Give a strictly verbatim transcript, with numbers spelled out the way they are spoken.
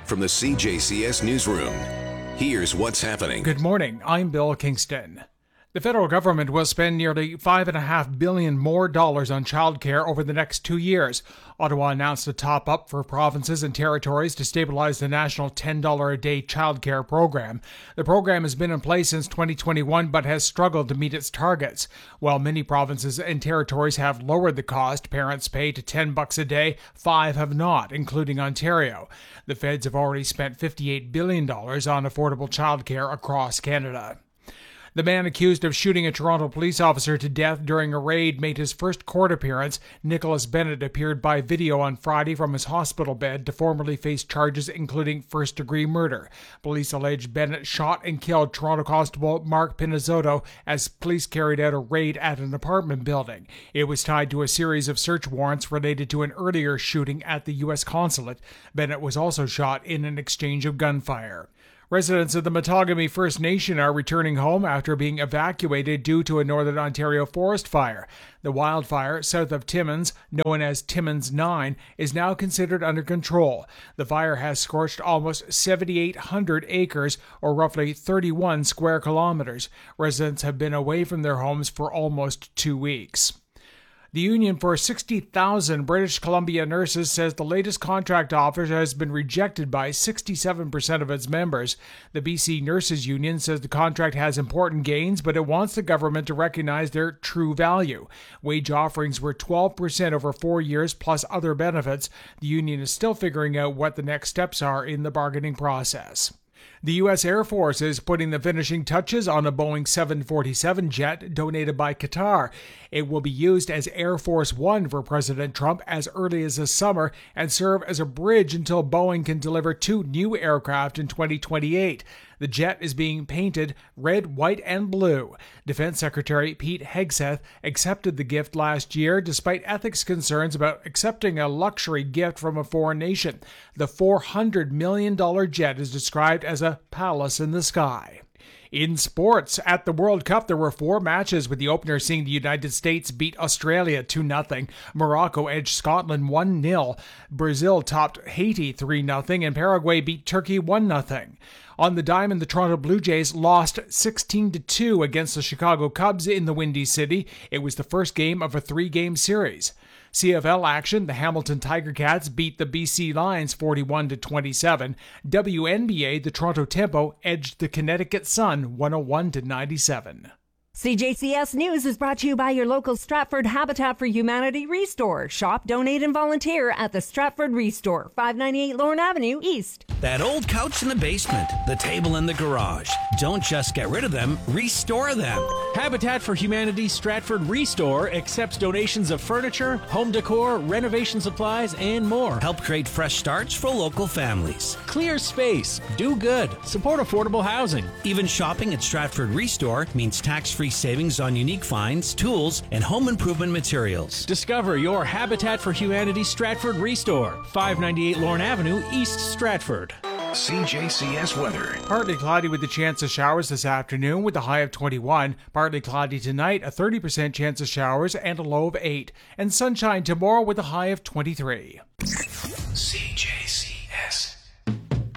From the C J C S Newsroom, here's what's happening. Good morning, I'm Bill Kingston. The federal government will spend nearly five point five billion dollars more dollars on childcare over the next two years. Ottawa announced a top-up for provinces and territories to stabilize the national ten dollars a day childcare program. The program has been in place since twenty twenty-one but has struggled to meet its targets. While many provinces and territories have lowered the cost parents pay to ten bucks a day, five have not, including Ontario. The feds have already spent fifty-eight billion dollars on affordable childcare across Canada. The man accused of shooting a Toronto police officer to death during a raid made his first court appearance. Nicholas Bennett appeared by video on Friday from his hospital bed to formally face charges including first-degree murder. Police allege Bennett shot and killed Toronto Constable Mark Pinizzotto as police carried out a raid at an apartment building. It was tied to a series of search warrants related to an earlier shooting at the U S consulate. Bennett was also shot in an exchange of gunfire. Residents of the Matagami First Nation are returning home after being evacuated due to a Northern Ontario forest fire. The wildfire south of Timmins, known as Timmins nine, is now considered under control. The fire has scorched almost seven thousand eight hundred acres, or roughly thirty-one square kilometers. Residents have been away from their homes for almost two weeks. The Union for sixty thousand British Columbia nurses says the latest contract offer has been rejected by sixty-seven percent of its members. The B C Nurses Union says the contract has important gains, but it wants the government to recognize their true value. Wage offerings were twelve percent over four years plus other benefits. The union is still figuring out what the next steps are in the bargaining process. The U S Air Force is putting the finishing touches on a Boeing seven forty-seven jet donated by Qatar. It will be used as Air Force One for President Trump as early as this summer and serve as a bridge until Boeing can deliver two new aircraft in twenty twenty-eight. The jet is being painted red, white, and blue. Defense Secretary Pete Hegseth accepted the gift last year despite ethics concerns about accepting a luxury gift from a foreign nation. The four hundred million dollars jet is described as a palace in the sky. In sports, at the World Cup, there were four matches, with the opener seeing the United States beat Australia two nothing. Morocco edged Scotland one nil. Brazil topped Haiti three nothing, and Paraguay beat Turkey one nothing. On the diamond, the Toronto Blue Jays lost sixteen to two against the Chicago Cubs in the Windy City. It was the first game of a three-game series. C F L action, the Hamilton Tiger Cats beat the B C Lions forty-one to twenty-seven. W N B A, the Toronto Tempo edged the Connecticut Sun one oh one to ninety-seven. C J C S News is brought to you by your local Stratford Habitat for Humanity Restore. Shop, donate, and volunteer at the Stratford Restore, five ninety-eight Lorne Avenue East. That old couch in the basement, the table in the garage. Don't just get rid of them, restore them. Habitat for Humanity Stratford Restore accepts donations of furniture, home decor, renovation supplies, and more. Help create fresh starts for local families. Clear space, do good, support affordable housing. Even shopping at Stratford Restore means tax-free savings on unique finds, tools, and home improvement materials. Discover your Habitat for Humanity Stratford Restore, five ninety-eight Lorne Avenue, East Stratford. C J C S weather. Partly cloudy with a chance of showers this afternoon with a high of twenty-one. Partly cloudy tonight, a thirty percent chance of showers and a low of eight. And sunshine tomorrow with a high of twenty-three. C J